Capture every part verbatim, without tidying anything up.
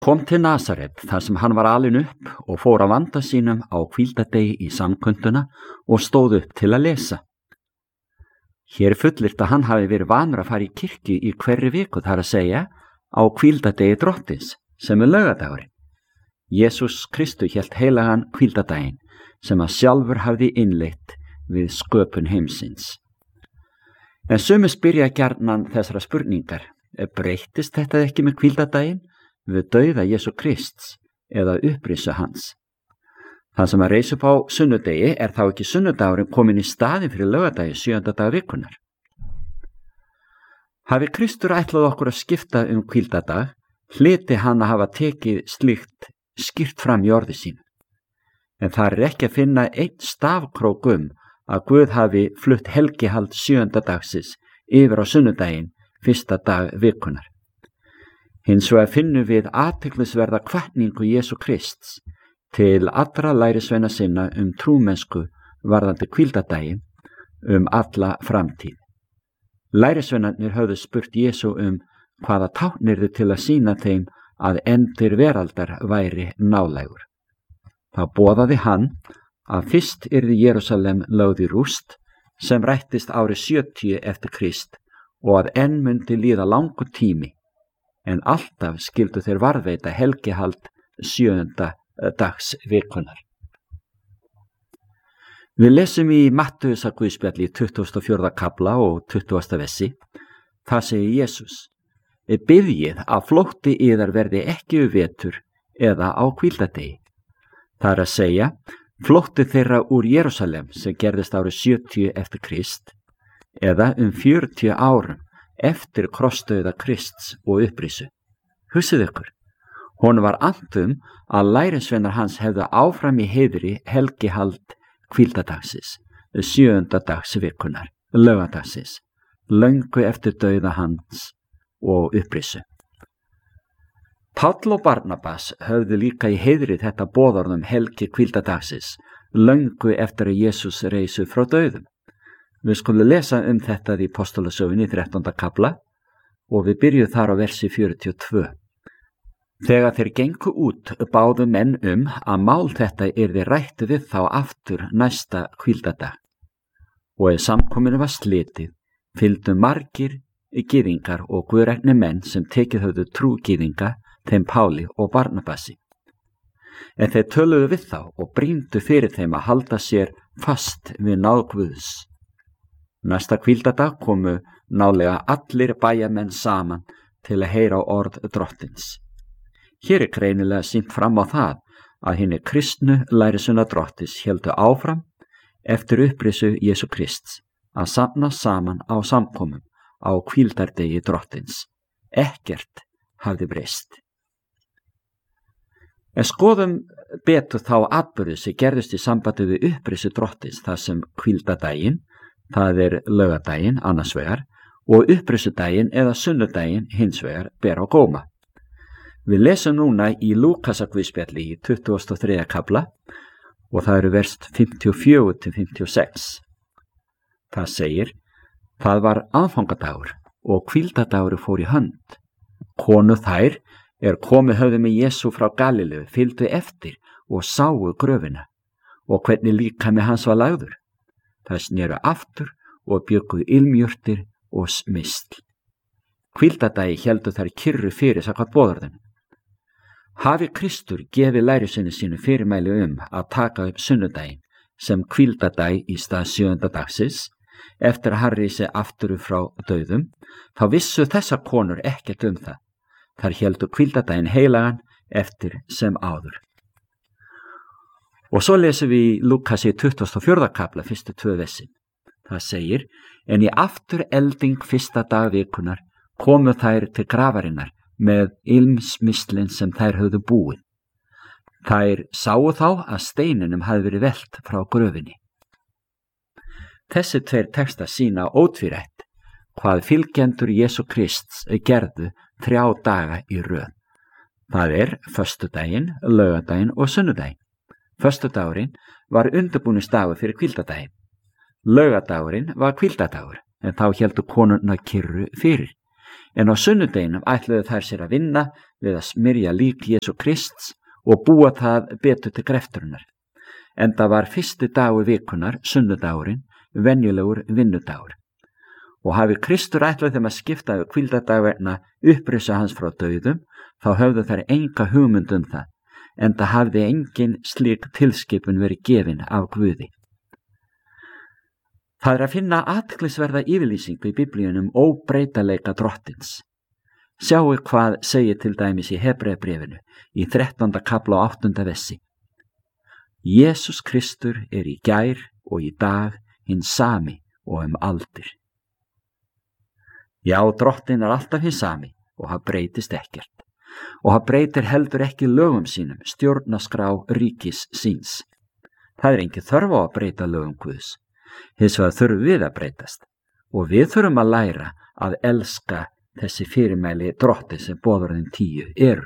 kom til Nasaret þar sem hann var alinn upp og fór að vanda sínum á hvíldadegi í samkunduna og stóð upp til að lesa. Hér er fullyrt að hann hafi verið vanur að fara í kirkju í hverri viku, þar að segja á hvíldadegi drottins, sem er laugardagurinn. Jesús Kristur hélt heilagan hvíldadaginn sem að sjálfur hafði innleitt við sköpun heimsins. En sumir spyrja gjarnan þessara spurningar, breyttist þetta ekki með hvíldadaginn við dauða Jesú Krists eða upprisu hans? Það sem að reisa upp á sunnudegi er þá ekki sunnudagurinn komin í staðin fyrir laugardagi sjöunda dag vikunar. Hafi Kristur ætlað okkur að skipta um hvíldadag, hlyti hann að hafa tekið slíkt skýrt fram í orði sínu. En það er ekki að finna einn stafkrók um að Guð hafi flutt helgihald sjöunda dagsins yfir á sunnudaginn fyrsta dag vikunar. Hins vegar finnum við athyglisverða hvatningu Jesú Krists til allra lærisveina sinna um trúmennsku varðandi hvíldadaginn um alla framtíð. Lærisveinarnir höfðu spurt Jesú um hvaða táknirðu til að sýna þeim að endir veraldar væri nálægur. Þá boðaði hann að fyrst yrði Jerúsalem lögð í rúst sem rættist árið sjötíu eftir Krist og að enn myndi líða langur tími, en alltaf skyldu þeir varðveita helgihald sjöunda dags vikunar. Við lesum í Mattheusar guðspjalli í tuttugasta og fjórða kafla og tuttugasta vessi. Það segir Jesús: Biðjið að flótti yðar verði ekki um vetur eða á hvíldadegi. Það er að segja, flótti þeirra úr Jerúsalem sem gerðist árið sjötíu eftir Krist, eða um fjörutíu árum eftir krossdauða Krists og upprisu. Hugsið ykkur, honum var annt um að lærisveinar hans hefðu áfram í heiðri helgihald hvíldadagsins, sjöunda dags vikunar, laugadagsins, löngu eftir dauða hans og upprisu. Páll og Barnabas höfðu líka í heiðri þetta boðorðum helgi hvíldadagsins, löngu eftir að Jesús reisu frá dauðum. Við skulum lesa um þetta í Apostolasögunni í þrettánda kafla og við byrjuð þar á versi fjörutíu og tvö. Þegar þeir gengu út báðu menn um að mál þetta yrði rætt við þá aftur næsta hvíldadag. Og ef samkominu var slitið, fylgdu margir gyðingar og guðrekni menn sem tekið höfðu trú gyðinga, þeim Páli og Barnabasi. En þeir töluðu við þá og brýndu fyrir þeim að halda sér fast við náð Guðs. Næsta hvíldadag komu nálega allir bæjarmenn saman til að heyra orð drottins. Hér er greinilega sýnt fram á það að hinni kristnu lærisveina drottis héldu áfram eftir upprisu Jesú Krists að safna saman á samkomum á hvíldardegi drottins. Ekkert hafði breyst. En skoðum betur þá atburði sem gerðist í sambandi við upprisu drottins þar sem hvíldadaginn, það er laugardaginn annars vegar, og upprisudaginn eða sunnudaginn hins vegar ber á góma. Við lesum núna í Lúkasar guðspjalli í tuttugasta og þriðja kafla og það eru vers fimmtíu og fjögur til fimmtíu og sex. Það segir: Það var aðfangadagur og hvíldadagur fór í hönd. Konu þær er komið höfðu með Jesú frá Galileu, fylgdu eftir og sáu gröfina og hvernig líkami hans var lagður. Það sneru aftur og bjuggu ilmjurtir og smysl. Hvíldadagi héldu þær kyrru fyrir samkvæmt boðorðinu. Hafi Kristur gefið lærisveini sínu fyrirmæli um að taka upp sunnudaginn sem hvíldadag í stað sjöunda dagsins, eftir að hann rísi aftur frá dauðum, þá vissu þessar konur ekkert um það. Þar héldu hvíldadaginn heilagan eftir sem áður. Og svo lesum við í Lúkas í tuttugasta og fjórða kafla fyrstu tvö versin. Það segir: En í aftur elding fyrsta dag vikunar komu þær til grafarinnar með ilmsmislin sem þær höfðu búið. Þær sáu þá að steininum hafði verið velt frá gröfinni. Þessi tveir textar sýna ótvírætt hvað fylgjendur Jesú Krists gerðu þrjá daga í röð. Það er föstudaginn, laugardaginn og sunnudaginn. Föstudagurinn var undirbúningsdagur fyrir hvíldadaginn. Laugardagurinn var hvíldadagur, en þá héldu konurnar kyrru fyrir. En á sunnudeginum ætluðu þær sér að vinna við að smyrja lík Jesú Krists og búa það betur til grefturinnar. Enda var fyrsti dagur vikunar, sunnudagurinn, venjulegur vinnudagur. Og hafi Kristur ætlað þeim að skipta við hvíldardag vegna upprisa hans frá dauðum, þá höfðu þær enga hugmynd um það, enda hafði engin slík tilskipun verið gefin af Guði. Það er að finna athyglisverða yfirlýsingu í Biblíunum óbreytaleika drottins. Sjáu hvað segir til dæmis í Hebreabréfinu í þrettánda kafla og áttunda versi. Jesús Kristur er í gær og í dag hinn sami og um aldir. Já, drottin er alltaf hinn sami og það breytist ekkert. Og það breytir heldur ekki lögum sínum, stjórnaskrá ríkis síns. Það er engin þörf á að breyta lögum Guðs. Hins vegar þurfum við að breytast og við þurfum að læra að elska þessi fyrirmæli drotti sem boðorðin tíu eru.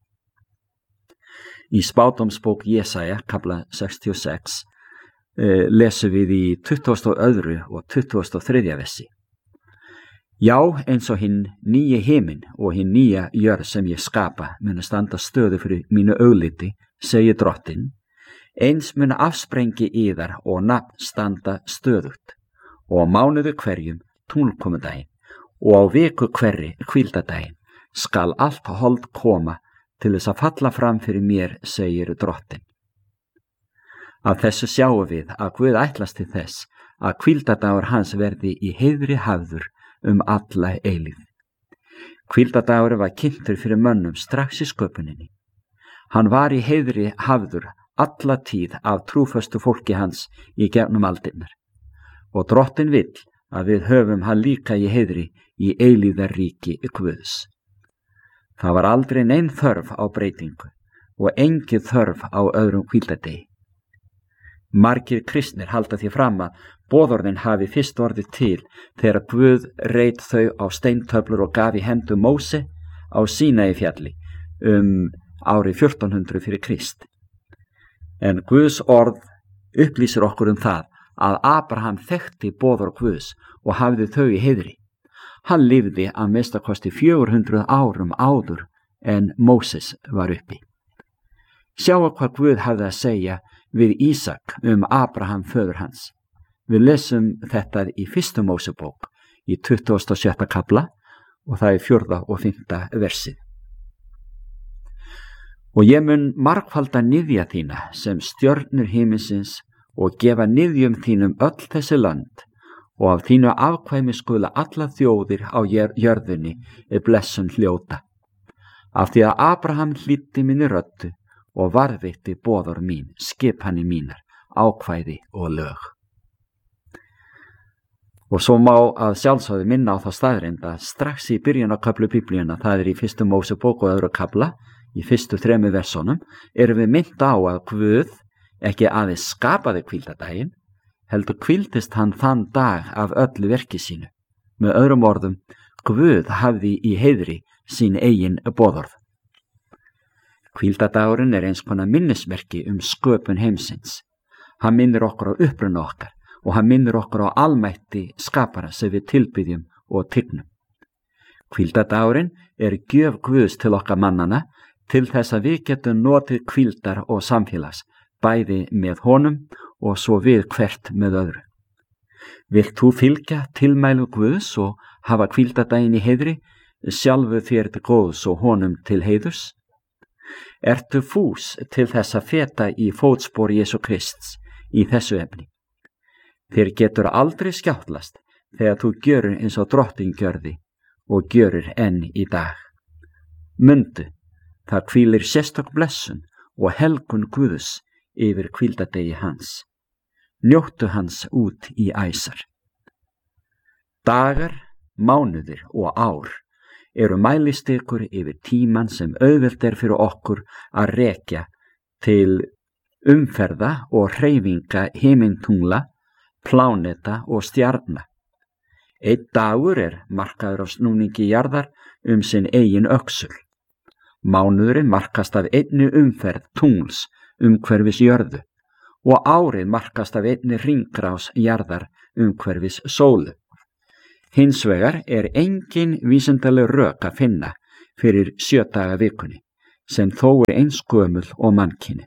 Í spádómsbók Jesaja, kafla sextíu og sex, eh, lesum við í tuttugasta og öðru og tuttugasta og þriðja versi. Já, eins og hinn nýji himinn og hinn nýja jörð sem ég skapa muni standa stöðu fyrir mínu augliti, segir drottin, eins muni afsprengi yðar og nafn standa stöðugt, og á mánuði hverjum tunglkomudaginn, og á viku hverri hvíldadaginn skal allt hold koma til þess að falla fram fyrir mér, segir drottin. Af þessu sjáum við að Guð ætlast til þess að hvíldadagur hans verði í heiðri hafður um alla eilífð. Hvíldadagur var kynntur fyrir mönnum strax í sköpuninni. Hann var í heiðri hafður alla tíð af trúföstu fólki hans í gegnum aldirnar. Og drottin vill að við höfum hann líka í heiðri í eilíðarríki Guðs. Það var aldrei nein þörf á breytingu og engin þörf á öðrum hvíldadegi. Margir kristnir halda því fram að boðorðin hafi fyrst orðið til þegar Guð reit þau á steintöflur og gaf í hendur Móse á Sínaí fjalli um árið fjórtán hundruð fyrir Krist. En Guðs orð upplýsir okkur um það að Abraham þekkti boðorð Guðs og hafði þau í heiðri. Hann lifði að minnstakosti fjögur hundruð árum áður en Móses var uppi. Sjáu hvað Guð hafði að segja við Ísak um Abraham föður hans. Við lesum þetta í fyrstu Mósebók í tuttugasta og sjötta kafla og það er fjórða og fimmta versið. Og ég mun margfalda niðja þína sem stjörnur himinsins og gefa niðjum þínum öll þessi land og af þínu afkvæmi skula alla þjóðir á jörðinni er blessun hljóta. Af því að Abraham hlýddi minni röddu og varðveitti boðor mín, skipanir mínar, ákvæði og lög. Og svo má að sjálfsögðu minna á þá staðreind að strax í byrjun á köflu Biblíuna, það er í fyrstu Mósebók og öðru kafla, í fyrstu þremur versónum, erum við mynd á að Guð ekki aðeins skapaði hvíldadaginn, heldur hvíldist hann þann dag af öllu verki sínu. Með öðrum orðum, Guð hafði í heiðri sín eigin boðorð. Hvíldadagurinn er eins konar minnismerki um sköpun heimsins. Hann minnir okkur á uppruna okkar og hann minnir okkur á almætti skapara sem við tilbyggjum og tignum. Hvíldadagurinn er gjöf Guðs til okkar mannana til þess að við getum notið hvíldar og samfélags, bæði með honum og svo við hvert með öðru. Vilt þú fylgja tilmælu Guðs og hafa hvíldadaginn í heiðri, sjálfu þér til góðs og honum til heiðurs? Ertu fús til þess að feta í fótspor Jesú Krists í þessu efni? Þér getur aldrei skjáttlast þegar þú gjörir eins og drottin gjörði og gjörir enn í dag. Mundu, það hvílir sérstök blessun og helgun Guðs yfir hvíldadegi hans. Njóttu hans út í æsar. Dagar, mánuðir og ár eru mælistikur yfir tíman sem auðvelt er fyrir okkur að rekja til umferða og hreyfinga himintungla, pláneta og stjarna. Einn dagur er markaður af snúningi jarðar um sinn eigin öxul. Mánuðurinn markast af einni umferð tungls umhverfis jörðu og árið markast af einni hringrás jarðar umhverfis sólu. Hins vegar er engin vísindaleg rök að finna fyrir sjö daga vikunni, sem þó er eins gömul og mannkyni.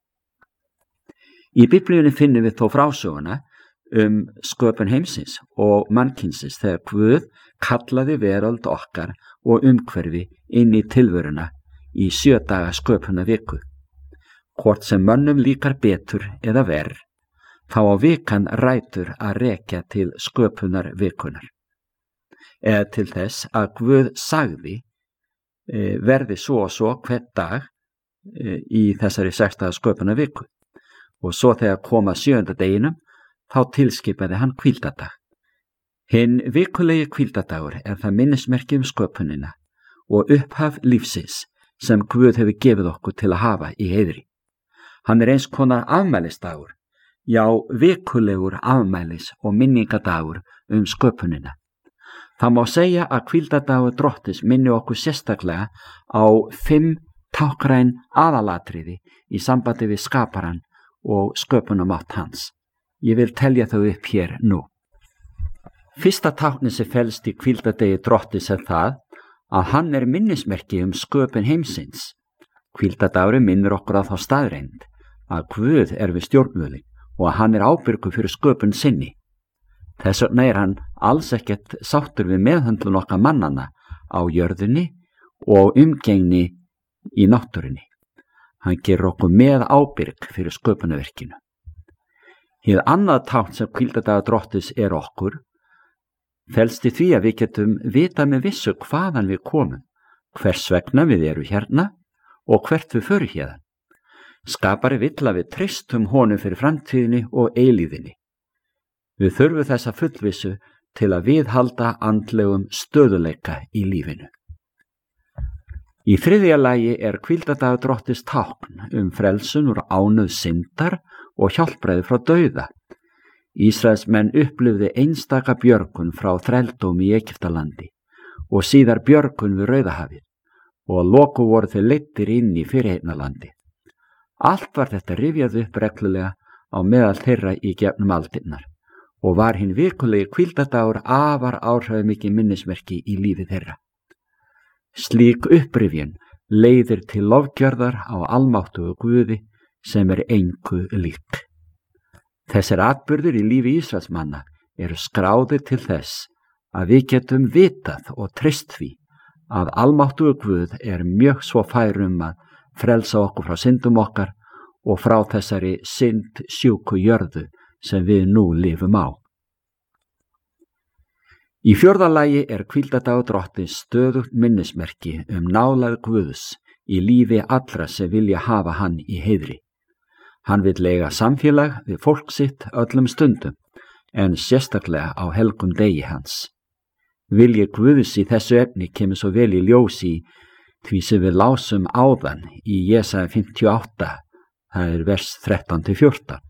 Í Biblíunni finnum við þó frásöguna um sköpun heimsins og mannkynsins þegar Guð kallaði veröld okkar og umhverfi inn í tilveruna í sjö daga sköpuna viku. Hvort sem mönnum líkar betur eða verr, þá á vikan rætur að rekja til sköpunar vikunar. Eða til þess að Guð sagði e, verði svo og svo hvern dag e, í þessari sex daga sköpuna viku. Og svo þegar kom að sjöunda deginum, þá tilskipaði hann hvíldadag. Hinn vikulegi hvíldadagur er það minnismerki um sköpunina og upphaf lífsins sem Guð hefur gefið okkur til að hafa í heiðri. Hann er eins konar afmælisdagur, já vikulegur afmælis og minningadagur um sköpunina. Það má segja að hvíldadagur Drottins minni okkur sérstaklega á fimm táknræn aðalatriði í sambandi við skaparann og sköpunamátt hans. Ég vil telja þau upp hér nú. Fyrsta táknið sem felst í hvíldadegi Drottins er það að hann er minnismerki um sköpun heimsins. Hvíldadagurinn minnir okkur á þá staðreynd að Guð er við stjórnvölin og að hann er ábyrgur fyrir sköpun sinni. Þess vegna er hann alls ekkert sáttur við meðhöndlun okkar mannanna á jörðinni og umgengni í náttúrunni. Hann gerir okkur með ábyrg fyrir sköpunarverkinu. Hið annað tákn sem hvíldadagur Drottins er okkur felst í því að við getum vita með vissu hvaðan við komum, hvers vegna við erum hérna og hvert við förum hérna. Skapari vill að við treystum honum fyrir framtíðinni og eilíðinni. Við þurfum þessa fullvissu til að viðhalda andlegum stöðuleika í lífinu. Í þriðja lagi er hvíldadagur Drottins tákn um frelsun úr ánauð syndar og hjálpræði frá dauða. Ísraelsmenn upplifði einstaka björgun frá þrældómi í Egyptalandi og síðar björgun við Rauðahafið og að loku voru þeir leiddir inn í fyrirheignarlandi. Allt var þetta rifjað upp reglulega á meðal þeirra í gegnum aldirnar og var hinn vikulegi hvíldadagur afar áhrifamikið minnismerki í lífi þeirra. Slík upprifjun leiðir til lofgjörðar á almáttugu Guði sem er engu lík. Þessir atburðir í lífi Ísraelsmanna eru skráðir til þess að við getum vitað og treyst því að almáttugu Guð er mjög svo fær um að frelsa okkur frá syndum okkar og frá þessari synd sjúku jörðu sem við nú lifum á. Í fjórða lagi er hvíldadagur Drottins stöðugt minnismerki um nálægð Guðs í lífi allra sem vilja hafa hann í heiðri. Hann vill eiga samfélag við fólk sitt öllum stundum, en sérstaklega á helgum degi hans. Vilji Guðs í þessu efni kemur svo vel í ljós í því sem við lásum áðan í Jesaja fimmtíu og átta, það er vers þrettán til fjórtán.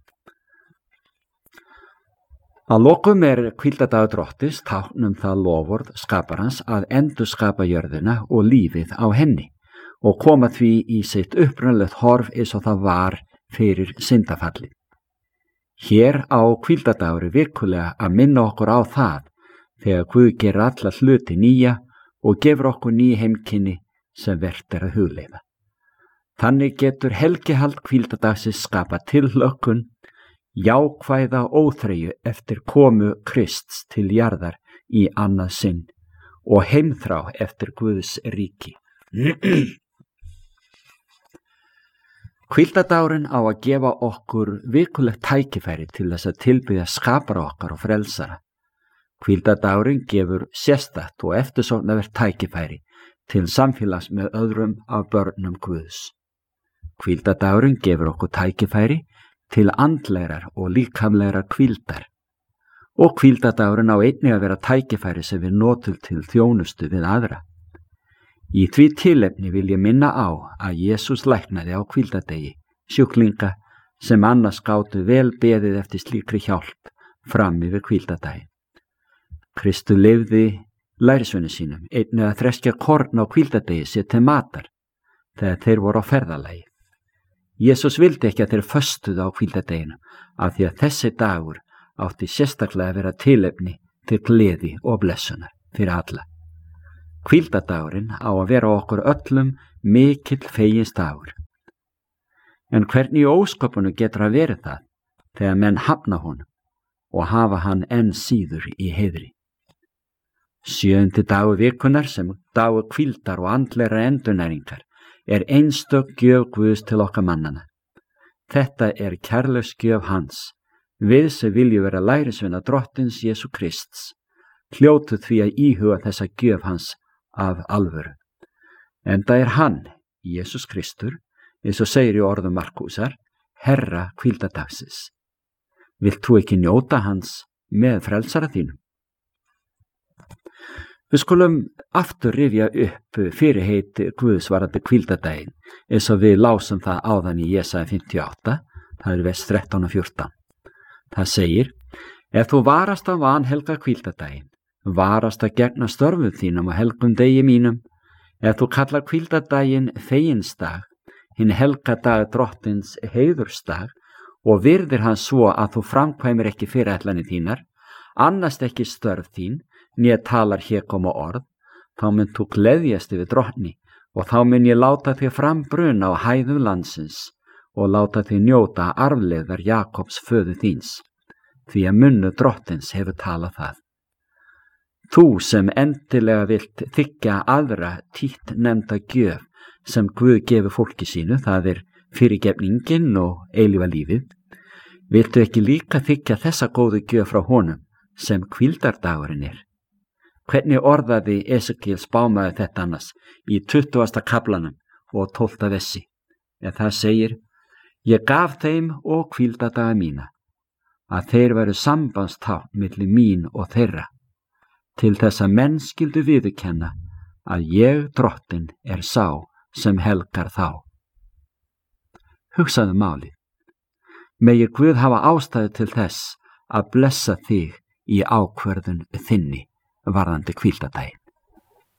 Að lokum er hvíldadagur Drottins tákn um það loforð skaparans að endurskapa jörðina og lífið á henni og koma því í sitt upprunalegt horf eins og það var fyrir syndafallið. Hér á hvíldadagur er virkulega að minna okkur á það þegar Guð gerir alla hluti nýja og gefur okkur ný heimkynni sem vert er að hugleiða. Þannig getur helgihald hvíldadagsins skapa tilhlökkun, jákvæða óþreyju eftir komu Krists til jarðar í annað sinn og heimþrá eftir Guðs ríki. Hvíldadagurinn á að gefa okkur vikulegt tækifæri til þess að tilbiðja skapara okkar og frelsara. Hvíldadagurinn gefur sérstakt og eftirsóknarvert tækifæri til samfélags með öðrum af börnum Guðs. Hvíldadagurinn gefur okkur tækifæri til andlegrar og líkamlegrar hvíldar og hvíldadagurinn á einnig að vera tækifæri sem við notum til þjónustu við aðra. Í því tilefni vil ég minna á að Jesús læknaði á hvíldadegi sjúklinga sem annars gátu vel beðið eftir slíkri hjálp fram yfir hvíldadaginn. Kristur leyfði lærisveinum sínum einnig að þreskja korn á hvíldadegi sér til matar þegar þeir voru á ferðalagi. Jesús vildi ekki að þeir föstuðu á hvíldadeginu af því að þessi dagur átti sérstaklega að vera tilefni til gleði og blessunar fyrir alla. Hvíldardagurinn á að vera okkur öllum mikill fegins dagur. En hvernig í ósköpunum getur að vera það þegar menn hafna honum og hafa hann enn síður í heiðri? Sjöundi dagur vikunar sem dagur hvíldar og andleira endurnæringar er einstök gjöf Guðs til okkar mannana. Þetta er kærleiksgjöf hans. Við sem viljum vera lærisveina Drottins Jesú Krists hljótu því að íhuga þessa gjöf hans af alvöru. Enda er hann, Jesús Kristur, eins og segir í orðum Markúsar, Herra hvíldardagsins. Vilt þú ekki njóta hans með frelsara þínum? Við skulum aftur rifja upp fyrirheit Guðs varðandi hvíldardaginn, eins og við lásum það áðan í Jesaja fimmtíu og átta, það er vers þrettán og fjórtán. Það segir, ef þú varast að vanhelga hvíldardaginn, varast að gegna störfum þínum og helgum degi mínum, ef þú kallar hvíldardaginn feginsdag, hinn helga dag Drottins heiðursdag og virðir hann svo að þú framkvæmir ekki fyrirætlanir þínar, annast ekki störf þín, né talar hégóma orð, þá mun þú gleðjast yfir Drottni og þá mun ég láta þig frambruna á hæðum landsins og láta þig njóta arfleifðar Jakobs föður þíns, því að munnu Drottins hefur talað það. Þú sem endilega vilt þiggja aðra títt nefnda gjöf sem Guð gefur fólki sínu, það er fyrirgefningin og eilífa lífið, viltu ekki líka þiggja þessa góðu gjöf frá honum sem hvíldardagurinn er? Hvernig orðaði Esekiel spámaður þetta annars í tuttugasta kaflanum og tólfta vessi? En það segir, ég gaf þeim og hvíldardaga mína, að þeir veru sambandstákn milli mín og þeirra, til þess að menn skyldu viðurkenna að ég Drottinn er sá sem helgar þá. Hugsaðu málið. Megi Guð hafa ástæðu til þess að blessa þig í ákvörðun þinni varðandi hvíldardaginn.